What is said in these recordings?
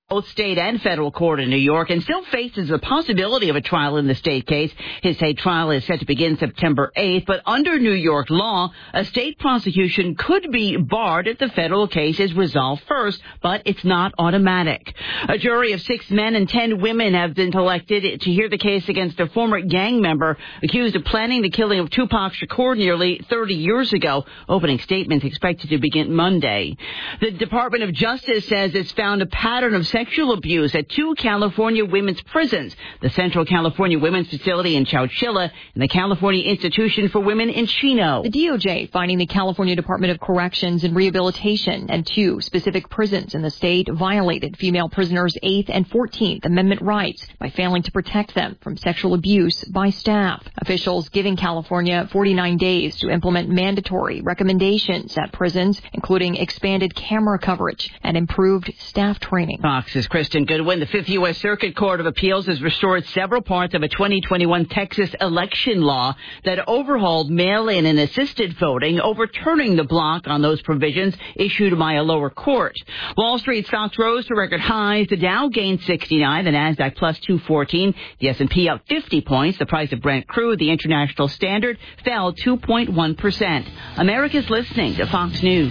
both state and federal court in New York and still faces the possibility of a trial in the state case. His state trial is set to begin September 8th, but under New York law, a state prosecution could be barred if the federal case is resolved first, but it's not automatic. A jury of 6 men and 10 women have been selected to hear the case against a former gang member accused of planning the killing of Tupac Shakur nearly 30 years ago. Opening statements expected to begin Monday. The Department of Justice says it's found a pattern of sexual abuse at 2 California women's prisons, the Central California Women's Facility in Chowchilla and the California Institution for Women in Chino. The DOJ finding the California Department of Corrections and Rehabilitation and 2 specific prisons in the state violated female prisoners' 8th and 14th Amendment rights by failing to protect them from sexual abuse by staff. Officials giving California 49 days to implement mandatory recommendations at prisons, including expanded camera coverage and improved staff training. Fox's Kristen Goodwin. The 5th U.S. Circuit Court of Appeals has restored several parts of a 2021 Texas election law that overhauled mail-in and assisted voting, overturning the block on those provisions issued by a lower court. Wall Street stocks rose to record highs. The Dow gained 69, the Nasdaq plus 214, the S&P up 50 points. The price of Brent crude, the international standard, fell 2.1%. America's listening to Fox News.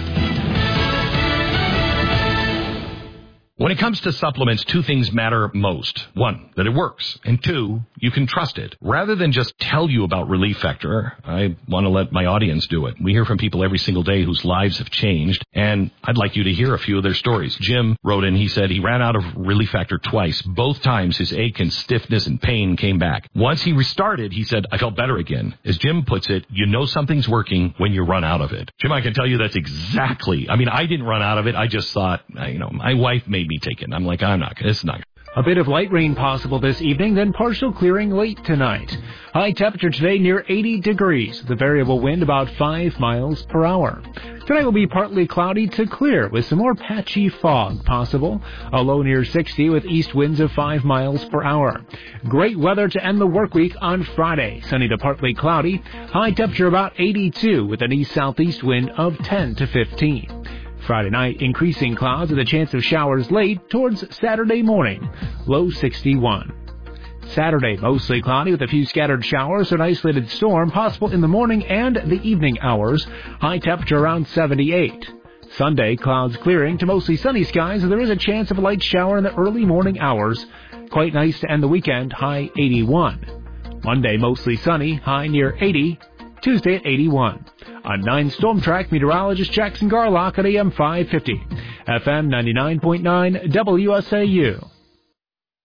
When it comes to supplements, 2 things matter most. 1, that it works. And 2, you can trust it. Rather than just tell you about Relief Factor, I want to let my audience do it. We hear from people every single day whose lives have changed, and I'd like you to hear a few of their stories. Jim wrote in, he said he ran out of Relief Factor twice. Both times his ache and stiffness and pain came back. Once he restarted, he said, I felt better again. As Jim puts it, you know something's working when you run out of it. Jim, I can tell you that's exactly, I didn't run out of it. I just thought, my wife made me take it. I'm like, it's not. A bit of light rain possible this evening, then partial clearing late tonight. High temperature today near 80 degrees. The variable wind about 5 miles per hour. Tonight will be partly cloudy to clear with some more patchy fog possible. A low near 60 with east winds of 5 miles per hour. Great weather to end the work week on Friday. Sunny to partly cloudy. High temperature about 82 with an east-southeast wind of 10 to 15. Friday night, increasing clouds with a chance of showers late towards Saturday morning. Low 61. Saturday, mostly cloudy with a few scattered showers. An isolated storm possible in the morning and the evening hours. High temperature around 78. Sunday, clouds clearing to mostly sunny skies, and there is a chance of a light shower in the early morning hours. Quite nice to end the weekend, high 81. Monday, mostly sunny, high near 80. Tuesday at 81. On 9 Storm Track, meteorologist Jackson Garlock at AM 550. FM 99.9 WSAU.